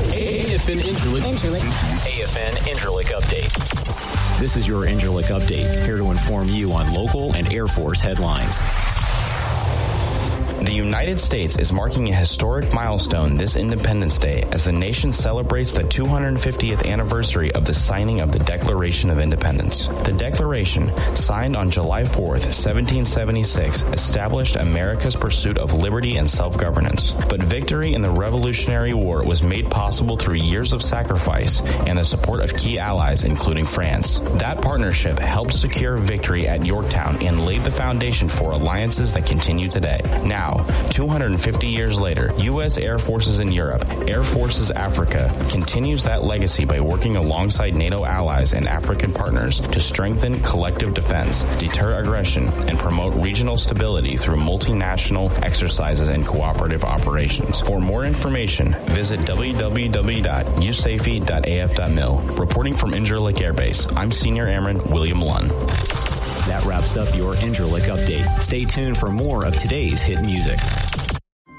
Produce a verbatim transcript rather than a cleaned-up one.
A F N Incirlik. Incirlik. A F N Incirlik Update. This is your Incirlik Update, here to inform you on local and Air Force headlines. The United States is marking a historic milestone this Independence Day as the nation celebrates the two hundred fiftieth anniversary of the signing of the Declaration of Independence. The Declaration, signed on July fourth, seventeen seventy-six, established America's pursuit of liberty and self-governance. But victory in the Revolutionary War was made possible through years of sacrifice and the support of key allies, including France. That partnership helped secure victory at Yorktown and laid the foundation for alliances that continue today. Now, two hundred fifty years later, U S Air Forces in Europe, Air Forces Africa, continues that legacy by working alongside NATO allies and African partners to strengthen collective defense, deter aggression, and promote regional stability through multinational exercises and cooperative operations. For more information, visit w w w dot u s a f e dot a f dot mil. Reporting from Incirlik Air Base, I'm Senior Airman William Lunn. That wraps up your Incirlik Update. Stay tuned for more of today's hit music.